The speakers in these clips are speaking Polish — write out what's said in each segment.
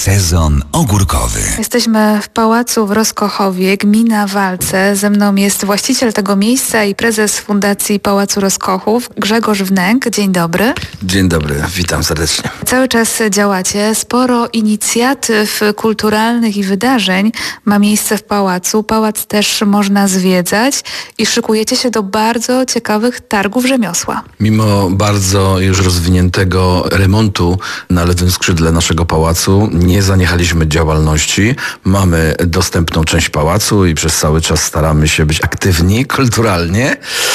Sezon ogórkowy. Jesteśmy w Pałacu w Rozkochowie, gmina Walce. Ze mną jest właściciel tego miejsca i prezes Fundacji Pałacu Rozkochów, Grzegorz Wnęk. Dzień dobry. Dzień dobry, witam serdecznie. Cały czas działacie. Sporo inicjatyw kulturalnych i wydarzeń ma miejsce w Pałacu. Pałac też można zwiedzać i szykujecie się do bardzo ciekawych targów rzemiosła. Mimo bardzo już rozwiniętego remontu na lewym skrzydle naszego pałacu nie zaniechaliśmy działalności. Mamy dostępną część pałacu i przez cały czas staramy się być aktywni kulturalnie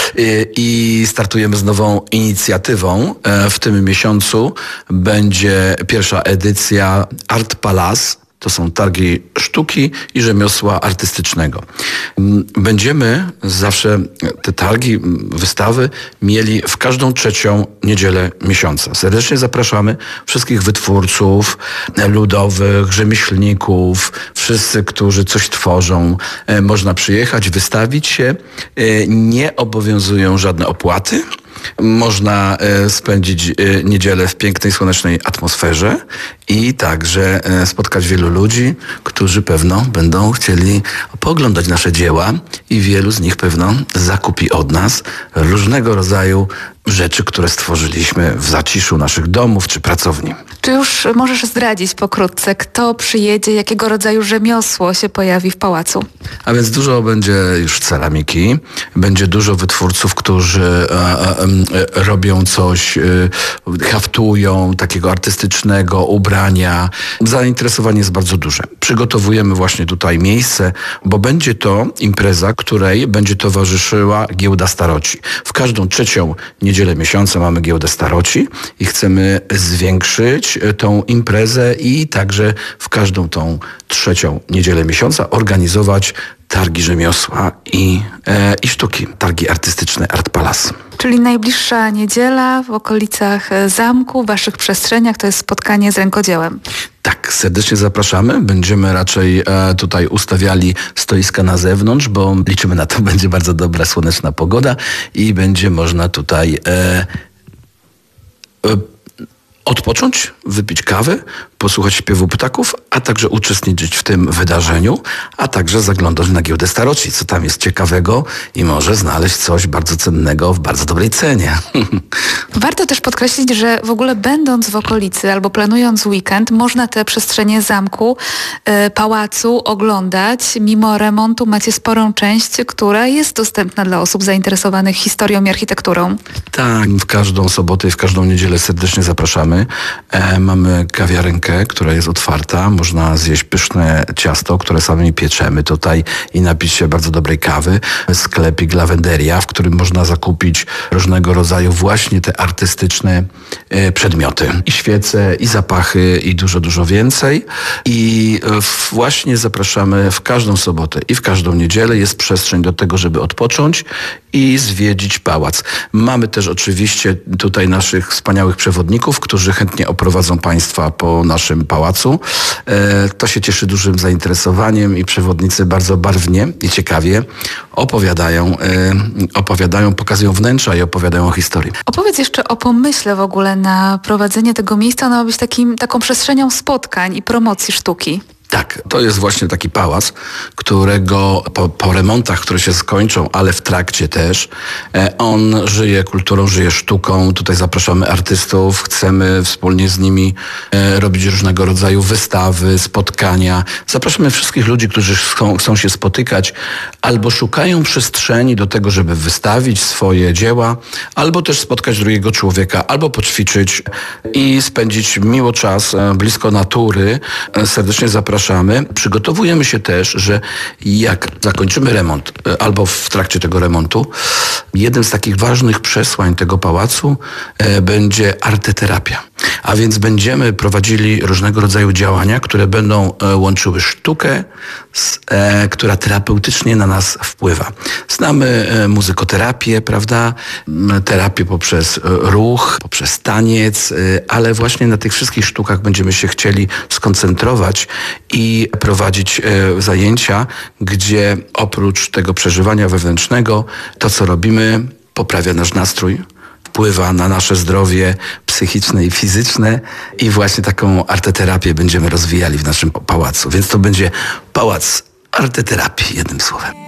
i startujemy z nową inicjatywą. W tym miesiącu będzie pierwsza edycja Art Palace. To są targi sztuki i rzemiosła artystycznego. Będziemy zawsze te targi, wystawy mieli w każdą trzecią niedzielę miesiąca. Serdecznie zapraszamy wszystkich wytwórców ludowych, rzemieślników, wszyscy, którzy coś tworzą. Można przyjechać, wystawić się. Nie obowiązują żadne opłaty. Można spędzić niedzielę w pięknej, słonecznej atmosferze i także spotkać wielu ludzi, którzy pewno będą chcieli pooglądać nasze dzieła i wielu z nich pewno zakupi od nas różnego rodzaju rzeczy, które stworzyliśmy w zaciszu naszych domów czy pracowni. Czy już możesz zdradzić pokrótce, kto przyjedzie, jakiego rodzaju rzemiosło się pojawi w pałacu? A więc dużo będzie już ceramiki, będzie dużo wytwórców, którzy robią coś, haftują takiego artystycznego ubrania. Zainteresowanie jest bardzo duże. Przygotowujemy właśnie tutaj miejsce, bo będzie to impreza, której będzie towarzyszyła giełda staroci. W każdą trzecią niedzielę miesiąca mamy giełdę staroci i chcemy zwiększyć tą imprezę i także w każdą tą trzecią niedzielę miesiąca organizować targi rzemiosła i sztuki, targi artystyczne Art Palace. Czyli najbliższa niedziela w okolicach zamku, w waszych przestrzeniach to jest spotkanie z rękodziełem. Tak, serdecznie zapraszamy. Będziemy raczej tutaj ustawiali stoiska na zewnątrz, bo liczymy na to, będzie bardzo dobra, słoneczna pogoda i będzie można tutaj odpocząć, wypić kawę, posłuchać śpiewu ptaków, a także uczestniczyć w tym wydarzeniu, a także zaglądać na giełdę staroci, co tam jest ciekawego i może znaleźć coś bardzo cennego w bardzo dobrej cenie. Warto też podkreślić, że w ogóle będąc w okolicy albo planując weekend, można te przestrzenie zamku, pałacu oglądać. Mimo remontu macie sporą część, która jest dostępna dla osób zainteresowanych historią i architekturą. Tak, w każdą sobotę i w każdą niedzielę serdecznie zapraszamy. Mamy kawiarenkę, która jest otwarta. Można zjeść pyszne ciasto, które sami pieczemy tutaj i napić się bardzo dobrej kawy. Sklepik Lawenderia, w którym można zakupić różnego rodzaju właśnie te artystyczne przedmioty. I świece, i zapachy, i dużo, dużo więcej. I właśnie zapraszamy w każdą sobotę i w każdą niedzielę. Jest przestrzeń do tego, żeby odpocząć i zwiedzić pałac. Mamy też oczywiście tutaj naszych wspaniałych przewodników, którzy chętnie oprowadzą Państwa po naszym pałacu. To się cieszy dużym zainteresowaniem i przewodnicy bardzo barwnie i ciekawie opowiadają, pokazują wnętrza i opowiadają o historii. Opowiedz jeszcze o pomyśle w ogóle na prowadzenie tego miejsca. Ono ma być taką przestrzenią spotkań i promocji sztuki. Tak, to jest właśnie taki pałac, którego po remontach, które się skończą, ale w trakcie też, on żyje kulturą, żyje sztuką. Tutaj zapraszamy artystów, chcemy wspólnie z nimi robić różnego rodzaju wystawy, spotkania. Zapraszamy wszystkich ludzi, którzy chcą się spotykać albo szukają przestrzeni do tego, żeby wystawić swoje dzieła, albo też spotkać drugiego człowieka, albo poćwiczyć i spędzić miło czas blisko natury. Serdecznie zapraszamy. Przygotowujemy się też, że jak zakończymy remont albo w trakcie tego remontu, jednym z takich ważnych przesłań tego pałacu będzie arteterapia. A więc będziemy prowadzili różnego rodzaju działania, które będą łączyły sztukę, która terapeutycznie na nas wpływa. Znamy muzykoterapię, prawda? Terapię poprzez ruch, poprzez taniec, ale właśnie na tych wszystkich sztukach będziemy się chcieli skoncentrować i prowadzić zajęcia, gdzie oprócz tego przeżywania wewnętrznego, to co robimy poprawia nasz nastrój, wpływa na nasze zdrowie psychiczne i fizyczne i właśnie taką arteterapię będziemy rozwijali w naszym pałacu. Więc to będzie pałac arteterapii, jednym słowem.